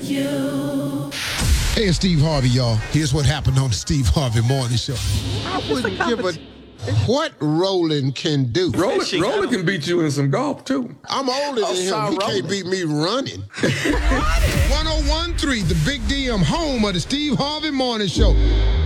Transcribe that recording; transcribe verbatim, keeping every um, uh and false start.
you. Hey, it's Steve Harvey, y'all. Here's what happened on the Steve Harvey Morning Show. I wouldn't give a what Roland can do. Roland, Roland can beat you in some golf, too. I'm older than Oh, him. sorry, He Roland. can't beat me running. one oh one point three, the Big D M, home of the Steve Harvey Morning Show.